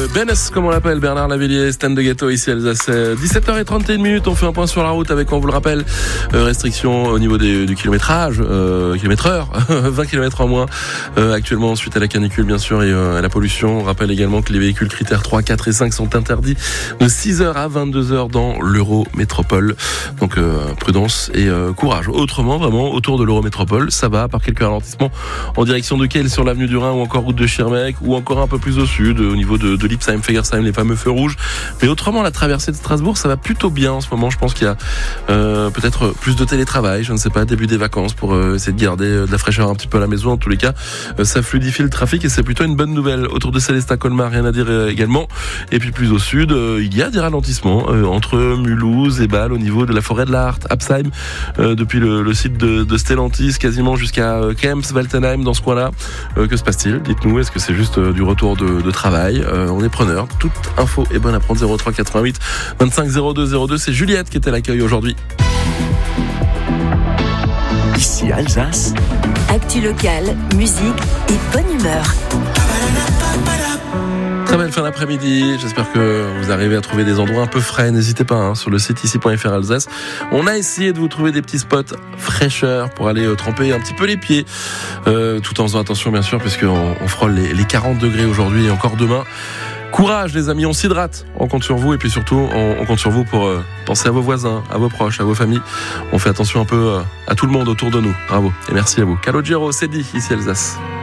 Benès, comme on l'appelle, Bernard Lavilliers, stand de gâteau ici à Alsace. 17h31, on fait un point sur la route avec, on vous le rappelle, restriction au niveau du kilométrage, kilomètre-heure, 20 km en moins actuellement suite à la canicule bien sûr et à la pollution. On rappelle également que les véhicules critères 3, 4 et 5 sont interdits de 6h à 22h dans l'Eurométropole. Donc prudence et courage. Autrement, vraiment, autour de l'Eurométropole, ça va, par quelques ralentissements en direction de Kiel sur l'avenue du Rhin ou encore route de Schirmeck ou encore un peu plus au sud au niveau de Lipsheim, Fegersheim, les fameux feux rouges. Mais autrement, la traversée de Strasbourg, ça va plutôt bien en ce moment. Je pense qu'il y a peut-être plus de télétravail, je ne sais pas, début des vacances pour essayer de garder de la fraîcheur un petit peu à la maison. En tous les cas, ça fluidifie le trafic et c'est plutôt une bonne nouvelle. Autour de Célestat, Colmar, rien à dire également. Et puis plus au sud, il y a des ralentissements entre Mulhouse et Bâle au niveau de la forêt de la Hart, Absheim, depuis le site de Stellantis quasiment jusqu'à Kemps, Waltenheim, dans ce coin-là. Que se passe-t-il ? Dites-nous, est-ce que c'est juste du retour de travail ? On est preneur. Toute info est bonne à prendre. 03 88 25 02 02. C'est Juliette qui était à l'accueil aujourd'hui. Ici Alsace. Actu locale, musique et bonne humeur. Très belle fin d'après-midi. J'espère que vous arrivez à trouver des endroits un peu frais. N'hésitez pas sur le site ici.fr Alsace. On a essayé de vous trouver des petits spots fraîcheurs pour aller tremper un petit peu les pieds, tout en faisant attention bien sûr, puisqu'on frôle les 40 degrés aujourd'hui et encore demain. Courage les amis, on s'hydrate, on compte sur vous et puis surtout on compte sur vous pour penser à vos voisins, à vos proches, à vos familles. On fait attention un peu à tout le monde autour de nous. Bravo et merci à vous. Calogero, c'est dit ici Alsace.